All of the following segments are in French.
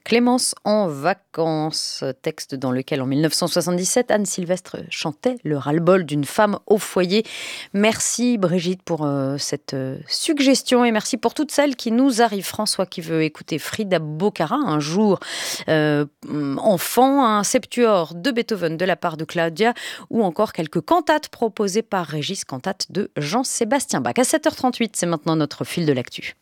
Clémence en vacances, texte dans lequel en 1977, Anne Sylvestre chantait le ras-le-bol d'une femme au foyer. Merci Brigitte pour cette suggestion et merci pour toutes celles qui nous arrivent. François qui veut écouter Frida Bocara, un jour enfant, un septuor de Beethoven de la part de Claudia ou encore quelques cantates proposées par Régis, cantates de Jean-Sébastien Bach. À 7h38, c'est maintenant notre fil de l'actu.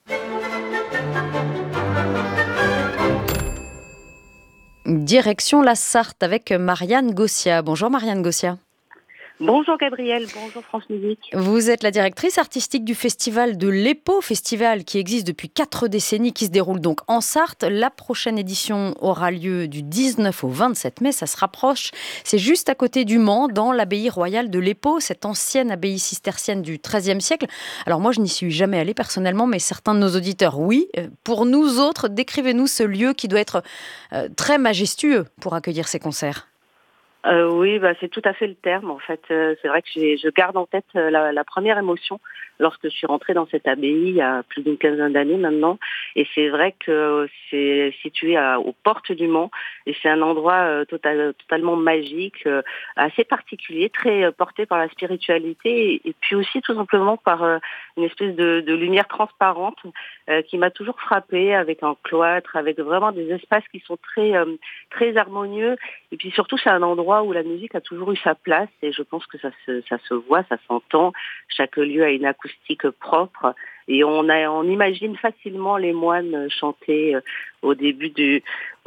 Direction la Sarthe avec Marianne Gossia. Bonjour Marianne Gossia. Bonjour Gabriel, bonjour France Musique. Vous êtes la directrice artistique du festival de l'EPO, festival qui existe depuis 4 décennies, qui se déroule donc en Sarthe. La prochaine édition aura lieu du 19 au 27 mai, ça se rapproche. C'est juste à côté du Mans, dans l'abbaye royale de l'EPO, cette ancienne abbaye cistercienne du XIIIe siècle. Alors moi, je n'y suis jamais allée personnellement, mais certains de nos auditeurs, oui. Pour nous autres, décrivez-nous ce lieu qui doit être très majestueux pour accueillir ces concerts. Oui, c'est tout à fait le terme. En fait, c'est vrai que je garde en tête la première émotion lorsque je suis rentrée dans cette abbaye il y a plus d'une quinzaine d'années maintenant. Et c'est vrai que c'est situé aux portes du Mans et c'est un endroit totalement magique, assez particulier, très porté par la spiritualité et puis aussi tout simplement par une espèce de lumière transparente qui m'a toujours frappée, avec un cloître, avec vraiment des espaces qui sont très harmonieux. Et puis surtout, c'est un endroit où la musique a toujours eu sa place et je pense que ça se voit, ça s'entend. Chaque lieu a une acoustique propre et on imagine facilement les moines chanter au début des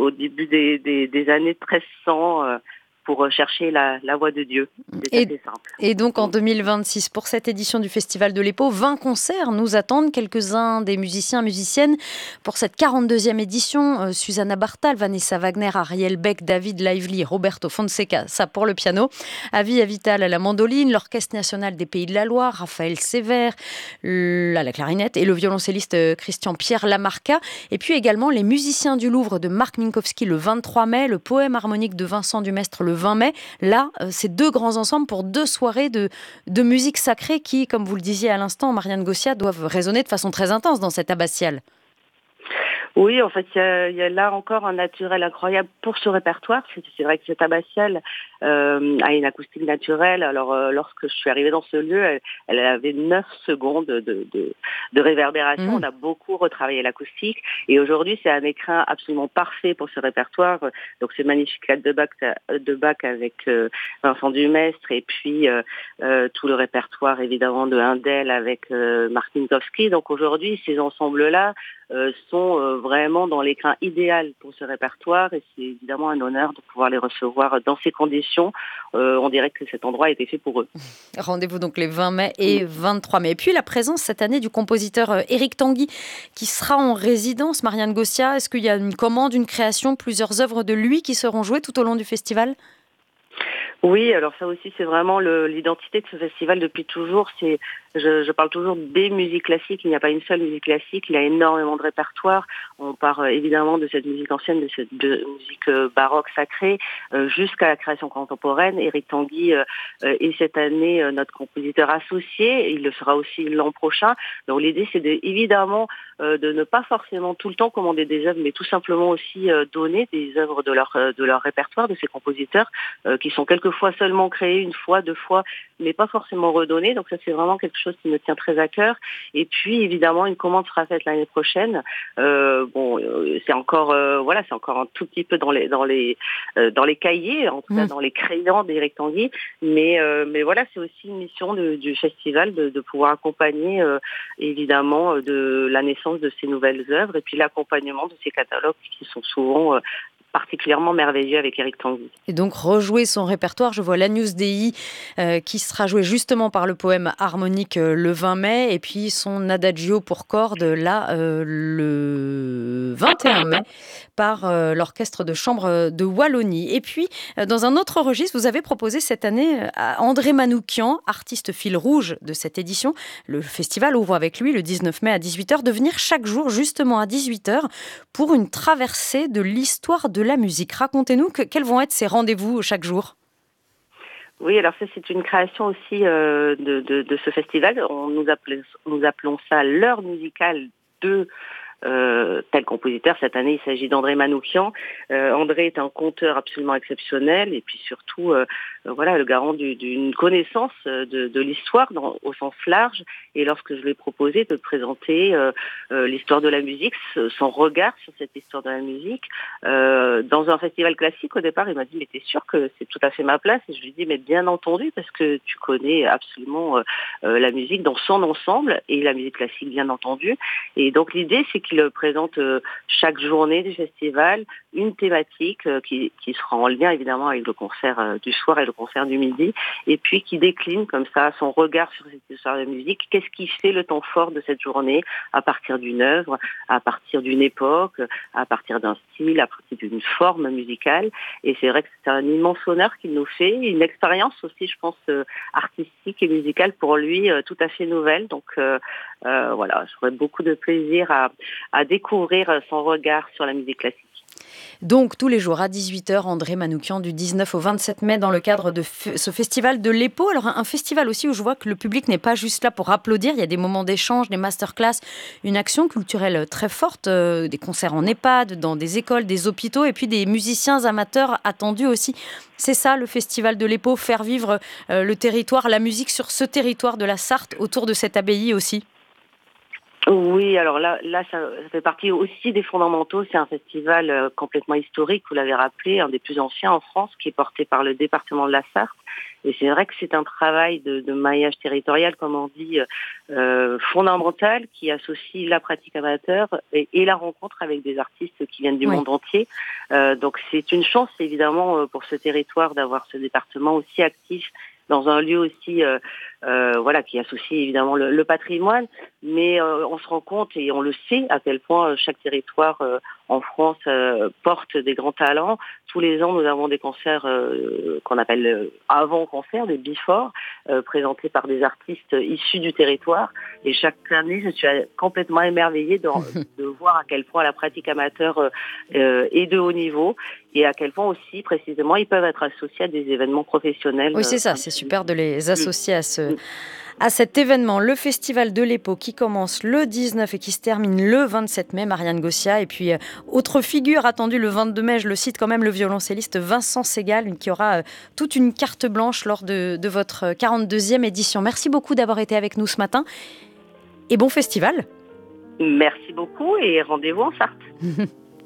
années 1300 pour chercher la voix de Dieu. C'est assez simple. Et donc en 2026, pour cette édition du Festival de l'EPO, 20 concerts nous attendent. Quelques-uns des musiciens et musiciennes pour cette 42e édition. Susanna Bartal, Vanessa Wagner, Ariel Beck, David Lively, Roberto Fonseca, ça pour le piano. Avi Avital à la mandoline, l'Orchestre national des Pays de la Loire, Raphaël Sévère à la clarinette et le violoncelliste Christian-Pierre Lamarca. Et puis également les musiciens du Louvre de Marc Minkowski le 23 mai, le poème harmonique de Vincent Dumestre le 20 mai. Là, c'est deux grands ensembles pour 2 soirées de musique sacrée qui, comme vous le disiez à l'instant, Marianne Gossia, doivent résonner de façon très intense dans cette abbatiale. Oui, en fait, il y a là encore un naturel incroyable pour ce répertoire. C'est vrai que cette abbatiale a une acoustique naturelle. Alors, lorsque je suis arrivée dans ce lieu, elle avait 9 secondes de réverbération. On a beaucoup retravaillé l'acoustique. Et aujourd'hui, c'est un écrin absolument parfait pour ce répertoire. Donc, c'est Magnificat de Bach avec Vincent Dumestre et puis tout le répertoire, évidemment, de Handel avec Marc Minkowski. Donc, aujourd'hui, ces ensembles-là sont vraiment dans l'écrin idéal pour ce répertoire et c'est évidemment un honneur de pouvoir les recevoir dans ces conditions. On dirait que cet endroit a été fait pour eux. Rendez-vous donc les 20 mai et 23 mai. Et puis la présence cette année du compositeur Éric Tanguy qui sera en résidence. Marianne Gossia, est-ce qu'il y a une commande, une création, plusieurs œuvres de lui qui seront jouées tout au long du festival ? Oui, alors ça aussi c'est vraiment l'identité de ce festival depuis toujours. Je parle toujours des musiques classiques, il n'y a pas une seule musique classique, il y a énormément de répertoires. On part évidemment de cette musique ancienne, de cette musique baroque sacrée, jusqu'à la création contemporaine. Éric Tanguy est cette année notre compositeur associé, il le sera aussi l'an prochain. Donc l'idée c'est évidemment de ne pas forcément tout le temps commander des œuvres, mais tout simplement aussi donner des œuvres de leur répertoire, de ces compositeurs qui sont quelquefois seulement créés une fois, 2 fois, mais pas forcément redonnés. Donc ça c'est vraiment quelque chose qui me tient très à cœur. Et puis évidemment une commande sera faite l'année prochaine. C'est encore c'est encore un tout petit peu dans les cahiers, en tout cas dans les crayons d'Éric Tanguy. Mais voilà, c'est aussi une mission du festival de pouvoir accompagner évidemment de la naissance de ces nouvelles œuvres et puis l'accompagnement de ces catalogues qui sont souvent particulièrement merveilleux avec Éric Tanguy. Et donc rejouer son répertoire, je vois l'Agnus Dei qui sera joué justement par le poème harmonique le 20 mai et puis son Adagio pour cordes là le 21 mai par l'orchestre de chambre de Wallonie. Et puis dans un autre registre, vous avez proposé cette année à André Manoukian, artiste fil rouge de cette édition. Le festival ouvre avec lui le 19 mai à 18h, de venir chaque jour justement à 18h pour une traversée de l'histoire de la musique. Racontez-nous quels vont être ces rendez-vous chaque jour. Oui, alors ça c'est une création aussi de ce festival. Nous appelons ça l'heure musicale de tel compositeur. Cette année, il s'agit d'André Manoukian. André est un conteur absolument exceptionnel et puis surtout, le garant d'une connaissance de l'histoire au sens large. Et lorsque je lui ai proposé de présenter l'histoire de la musique, son regard sur cette histoire de la musique, dans un festival classique, au départ, il m'a dit « mais t'es sûr que c'est tout à fait ma place ?» Et je lui ai dit « mais bien entendu, parce que tu connais absolument la musique dans son ensemble, et la musique classique, bien entendu. » Et donc l'idée, c'est qu'il présente chaque journée du festival une thématique qui sera en lien évidemment avec le concert du soir et le concert du midi, et puis qui décline comme ça son regard sur cette histoire de la musique. Qu'est-ce qui fait le temps fort de cette journée à partir d'une œuvre, à partir d'une époque, à partir d'un style, à partir d'une forme musicale. Et c'est vrai que c'est un immense honneur qu'il nous fait, une expérience aussi, je pense, artistique et musicale pour lui tout à fait nouvelle. Donc j'aurais beaucoup de plaisir à découvrir son regard sur la musique classique. Donc, tous les jours à 18h, André Manoukian du 19 au 27 mai dans le cadre de ce festival de l'EPO. Alors, un festival aussi où je vois que le public n'est pas juste là pour applaudir. Il y a des moments d'échange, des masterclass, une action culturelle très forte, des concerts en EHPAD, dans des écoles, des hôpitaux et puis des musiciens amateurs attendus aussi. C'est ça, le festival de l'EPO, faire vivre le territoire, la musique sur ce territoire de la Sarthe, autour de cette abbaye aussi. Oui, alors là, ça fait partie aussi des fondamentaux. C'est un festival complètement historique, vous l'avez rappelé, un des plus anciens en France, qui est porté par le département de la Sarthe. Et c'est vrai que c'est un travail de maillage territorial, comme on dit, fondamental, qui associe la pratique amateur et la rencontre avec des artistes qui viennent du monde entier. Donc c'est une chance, évidemment, pour ce territoire d'avoir ce département aussi actif dans un lieu aussi qui associe évidemment le patrimoine, mais on se rend compte et on le sait à quel point chaque territoire en France porte des grands talents. Tous les ans, nous avons des concerts qu'on appelle avant-concerts, des before, présentés par des artistes issus du territoire. Et chaque année, je suis complètement émerveillée de voir à quel point la pratique amateur est de haut niveau et à quel point aussi, précisément, ils peuvent être associés à des événements professionnels. Oui, c'est ça, c'est super de les associer à cet événement, le Festival de l'EPO qui commence le 19 et qui se termine le 27 mai, Marianne Gossia. Et puis, autre figure attendue le 22 mai, je le cite quand même, le violoncelliste Vincent Segal, qui aura toute une carte blanche lors de votre 42e édition. Merci beaucoup d'avoir été avec nous ce matin et bon festival. Merci beaucoup et rendez-vous en Sarthe.